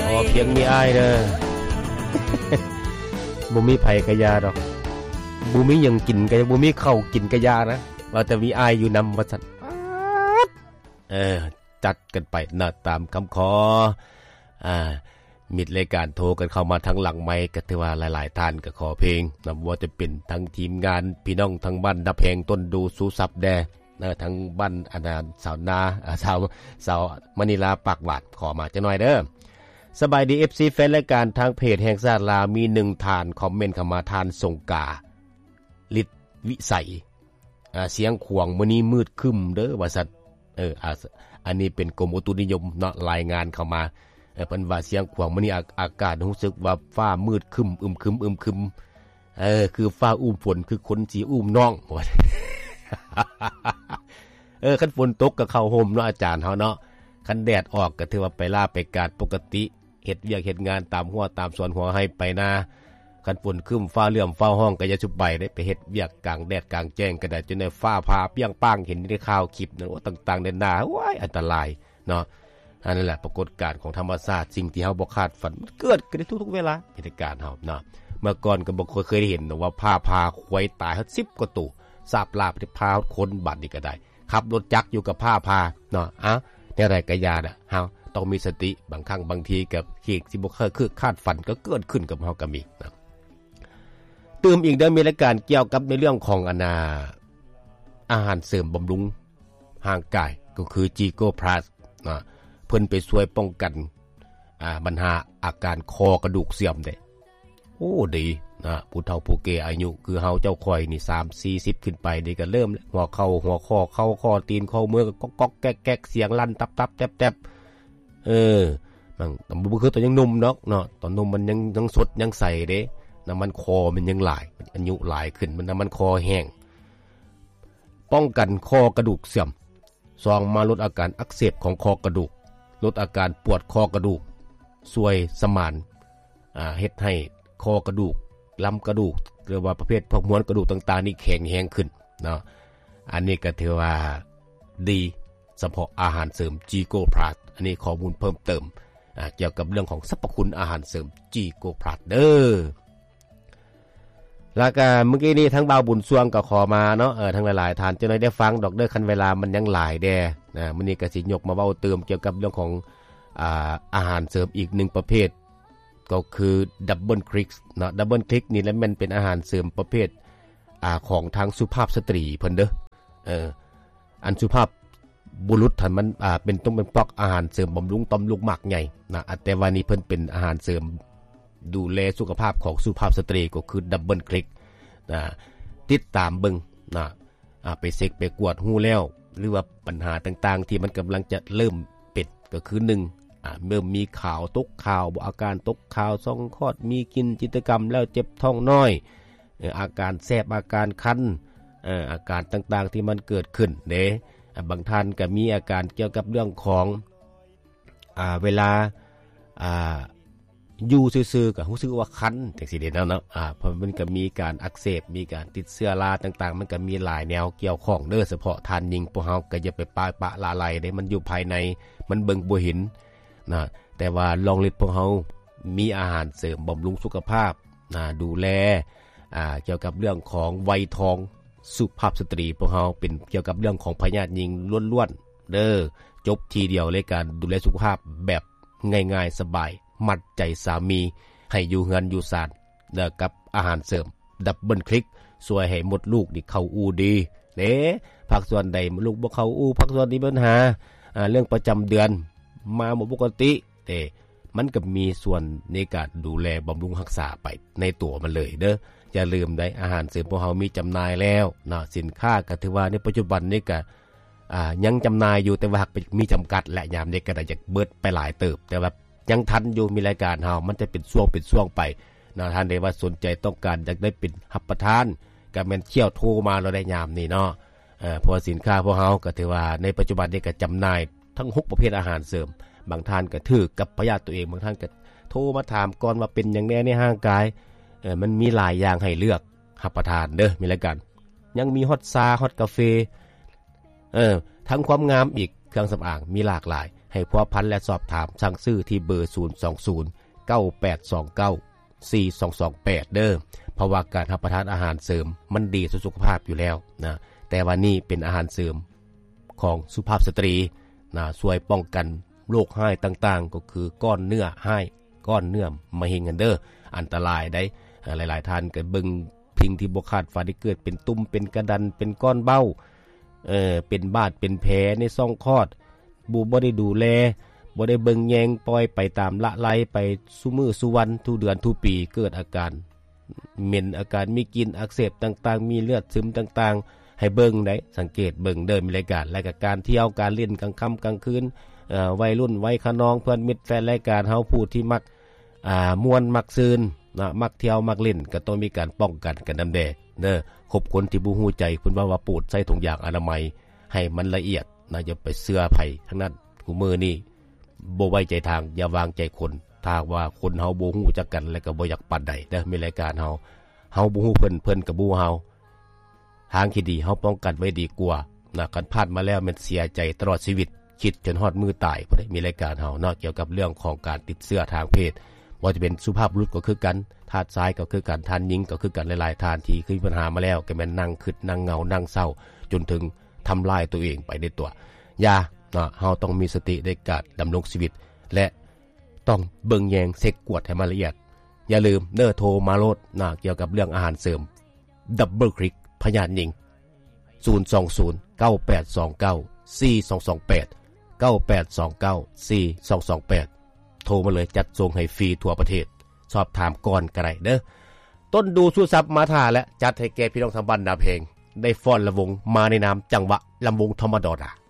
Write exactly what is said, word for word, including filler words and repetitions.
อ๋อเพียงมีอ้ายเด้อ บ่มีไผกะยาดอกบ่มีหยังกินกะบ่มีข้าวกินกะยานะว่าแต่มีอ้ายอยู่นำว่าซั่นเออจัดกันไปนะตามคำขออ่ามิดรายการโทรกันเข้ามาทางหลังไมค์ก็ถือว่าหลายๆท่านก็ขอเพลงนำว่าจะเป็นทั้งทีมงานพี่น้องทั้งบ้านดับแพงต้นดูสู้ซับแดนะทั้งบ้านอาณาสาวนาสาวสาวมณีลาปากหวาดขอมาจักหน่อยเด้อสบายดี เอฟ ซี แฟนรายการทางเพจแห่งชาติลาวมีหนึ่งทานคอมเมนต์เข้ามาทานสงกาฤทธิ์วิสัยอ่าเสียงขวางมื้อนี้มืดครึ้มเด้อว่าซั่นเอออันนี้เป็นกรมอุตุนิยมเนาะรายงานเข้ามาเออเพิ่นว่าเสียงขวางมื้อนี้อากาศรู้สึกว่าฟ้ามืดครึ้มอึมครึมอึมครึมเออคือฟ้าอุ้มฝนคือคนสิอุ้มน้องว่า เออคันฝนตกก็เข้าห่มเนาะอาจารย์เฮาเนาะคันแดดออกก็ถือว่าไปลาไปการปกติเฮ็ดเวียกเฮ็ดงานตามหัวตามสวนหัวให้ไปนาคันฝนครึ้มฟ้าเหลื่อมฟ้าห้องก็อย่าสุบไปได้ไปเฮ็ดเวียกกลางแดดกลางแจ้งก็ได้จนได้ฟ้าผ่าเปรี้ยงป้างเห็นในข่าวคลิปนั่นว่าต่างๆนานาว้ายอันตรายเนาะอันนั้นแหละปรากฏการณ์ของธรรมชาติสิ่งที่เฮาบ่คาดฝันมันเกิดขึ้นได้ทุกๆเวลาเหตุการณ์เฮาเนาะเมื่อก่อนก็บ่เคยได้เห็นว่าผ้าพาควายตายเฮาสิบกว่าตัวทราบลาไปพาคนบัดนี้ก็ได้ขับรถจักรอยู่กับผ้าพาเนาะอ้าวแนวใดก็อย่าน่ะเฮาต้องมีสติบางครั้งบางทีกับเหตุที่บ่เคยคือคาดฝันก็เกิดขึ้นกับเฮาก็มีนะตื่มอีกเด้อมีรายการเกี่ยวกับในเรื่องของอนาอาหารเสริมบำรุงร่างกายก็คือ จี โก้ Plus นะเพิ่นไปช่วยป้องกันอ่าปัญหาอาการคอกระดูกเสื่อมได้โอ้ดีนะผู้เฒ่าผู้แก่อายุคือเฮาเจ้าข่อยนี่สาม สี่สิบขึ้นไปนี่ก็เริ่มหัวเข่าหัวข้อเข่าข้อตีนข้อมือก็ก๊อกๆแก๊กๆเสียงลั่นตับๆแต๊บๆเออมันบ่คือตอนยังหนุ่มเนาะเนาะตอนหนุ่มมันยังยังสดยังใสเด้น้ำมันคอมันยังหลายอายุหลายขึ้นมันน้ำมันคอแห้งป้องกันคอกระดูกเสื่อมสองมาลดอาการอักเสบของคอกระดูกลดอาการปวดคอกระดูกช่วยสมานอ่าเฮ็ดให้คอกระดูกลำกระดูกหรือว่าประเภทพวกม้วนกระดูกต่างๆนี่แข็งแรงขึ้นเนาะอันนี้ก็ถือว่าดีเฉพาะอาหารเสริม จี โก้ Plus อันนี้ข้อมูลเพิ่มเติมอ่าเกี่ยวกับเรื่องของสรรพคุณอาหารเสริม จี โก้ Plus เด้อแล้วก็เมื่อกี้นี้ทั้งบ่าวบุญสวงก็ขอมาเนาะเออทั้งหลายๆท่านจะได้ฟังดอกเด้อคันเวลามันยังหลายแดนะมื้อนี้ก็สิยกมาเว้าเติมเกี่ยวกับเรื่องของอ่าอาหารเสริมอีกหนึ่งประเภทก็คือดับเบิลคลิกเนาะดับเบิลคลิกนี่แล้วมันเป็นอาหารเสริมประเภทอ่าของทางสุภาพสตรีเพิ่นเด้อเอออันสุภาพบุรุษท่านมันอ่าเป็นต้องเป็นพวกอาหารเสริมบำรุงต่อมลูกหมากใหญ่นะแต่ว่านี้เพิ่นเป็นอาหารเสริมดูแลสุขภาพของสุภาพสตรีก็คือดับเบิลคลิกนะติดตามเบิ่งนะอ่าไปเช็คไปกวดหูแล้วหรือว่าปัญหาต่างๆที่มันกำลังจะเริ่มเป็ดก็คือหนึ่งอ่าเริ่มมีข่าวตกข่าวบ่อาการตกข่าวซ่องคลอดมีกินจิตกรรมแล้วเจ็บท้องน้อยเอ่ออาการแสบอาการคันเอ่ออาการต่างๆที่มันเกิดขึ้นเด้บางท่านก็มีอาการเกี่ยวกับเรื่องของอ่าเวลาอ่าอยู่ซื่อๆก็รู้สึกว่าคันจังซี่เด้เนาะอ่าเพราะมันก็มีการอักเสบมีการติดเชื้อราต่างๆมันก็มีหลายแนวเกี่ยวข้องเด้อเฉพาะท่านหญิงพวกเฮาก็อย่าไปปะปะละไลเด้มันอยู่ภายในมันเบิ่งบ่เห็นนะแต่ว่าลองฤทธิ์พวกเฮามีอาหารเสริมบำรุงสุขภาพนะดูแลอ่าเกี่ยวกับเรื่องของวัยทองสุภาพสตรีพวกเฮาเป็นเกี่ยวกับเรื่องของพยาธิหญิงล้วนๆเด้อจบทีเดียวเลยการดูแลสุขภาพแบบง่ายๆสบายมัดใจสามีให้อยู่เฮือนอยู่ศาลแล้วกับอาหารเสริมดับเบิลคลิกช่วยให้หมดลูกนี่เข้าอูดีเด้ภาคส่วนใดลูกบ่เข้าอูภาคส่วนนี้ปัญหาอ่าเรื่องประจำเดือนมาบ่ปกติแต่มันก็มีส่วนในการดูแลบำรุงรักษาไปในตัวมันเลยเด้ออย่าลืมได้อาหารเสริมพวกเฮามีจำหน่ายแล้วเนาะสินค้าก็ถือว่าในปัจจุบันนี้ก็อ่ายังจำหน่ายอยู่แต่ว่ามีจำกัดและยามนี้ก็ได้จะเบิดไปหลายเติบแต่ว่ายังทันอยู่มีรายการเฮามันจะเป็นช่วงเป็นช่วงไปนะท่านใดว่าสนใจต้องการอยากได้เป็นรับประทานก็แม่นเชี่ยวโทรมาเราได้ยามนี้เนาะเอ่อเพราะสินค้าพวกเฮาก็ถือว่าในปัจจุบันนี้ก็จำหน่ายทั้งหกประเภทอาหารเสริมบางท่านก็ถือกับประหยัดตัวเองบางท่านก็โทรมาถามก่อนว่าเป็นหยังแน่ในร่างกายเอ่อมันมีหลายอย่างให้เลือกรับประทานเด้อมีรายการยังมีฮอตซาฮอตกาแฟเออทั้งความงามอีกเครื่องสำอางมีหลากหลายใให้พัวพันและสอบถามสั่งซื้อที่เบอร์ศูนย์ สอง ศูนย์ เก้า แปด สอง เก้า สี่ สอง สอง แปดเด้อเพราะว่าการรับประทานอาหารเสริมมันดีต่อสุขภาพอยู่แล้วนะแต่ว่านี่เป็นอาหารเสริมของสุภาพสตรีนะช่วยป้องกันโรคไห้ต่างๆก็คือก้อนเนื้อไห้ก้อนเนื้อมะเร็งกันเด้ออันตรายได้หลายๆท่านก็เบิ่งพิงที่บ่คาดฝันที่เกิดเป็นตุ่มเป็นกระดันเป็นก้อนเบ้าเออเป็นบาดเป็นแผลในช่องคลอดบูบ่ได้ดูแลบ่ได้เบิ่งแยงปล่อยไปตามละไลไปซุมื้อซุวันทุกเดือนทุกปีเกิดอาการเหม็นอาการมีกลิ่นอักเสบต่างๆมีเลือดซึมต่างๆให้เบิ่งได้สังเกตเบิ่งเดินมีรายการและก็การเที่ยวการเล่นกลางค่ำกลางคืนเอ่อวัยรุ่นวัยขนองเพื่อนมิตรแฟนรายการเฮาผู้ที่มักอ่ามวนมักซืนนะมักเที่ยวมักเล่นก็ต้องมีการป้องกันกันนำแดเด้อคบคนที่บ่ฮู้ใจเพิ่นว่าว่าปูดใส่ถุงยางอนามัยให้มันละเอียดนะอย่าไปเชื่อไผทั้งนั้นกูมือนี่บ่ไว้ใจทางอย่าวางใจคนถ้าว่าคนเฮาบ่ฮู้จักกันแล้วก็บ่อยากปานใดเด้อมีรายการเฮาเฮาบ่ฮู้เพิ่นเพิ่นก็บ่ฮู้เฮาทางที่ดีเฮาป้องกันไว้ดีกว่านะคันพลาดมาแล้วมันเสียใจตลอดชีวิตคิดจนฮอดมือตายบ่ได้มีรายการเฮาเนาะเกี่ยวกับเรื่องของการติดเชื้อทางเพศว่าจะเป็นสุภาพบุรุษก็คือกันทาสชายก็คือกันทานหญิงก็คือกันหลายๆทานที่เคยมีปัญหามาแล้วก็แม่นนั่งคิดนั่งเหงานั่งเศร้าจนถึงทำลายตัวเองไปในตัวอย่าเนาะเฮาต้องมีสติในการดำรงชีวิตและต้องเบิ่งแยงเช็คกวดให้มันละเอียดอย่าลืมเด้อโทรมาโลดนะเกี่ยวกับเรื่องอาหารเสริมดับเบิลคลิกพยานหญิงศูนย์ สอง ศูนย์ เก้า แปด สอง เก้า สี่ สอง สอง แปด เก้า แปด สอง เก้า สี่ สอง สอง แปดโทรมาเลยจัดส่งให้ฟรีทั่วประเทศสอบถามก่อนก็ได้เด้อต้นดูสู้ซับมาท่าและจัดให้แก่พี่น้องทางบ้านนาเพลงได้ฟ้อนระวงมาในนามจังหวะลำวงธรรมดา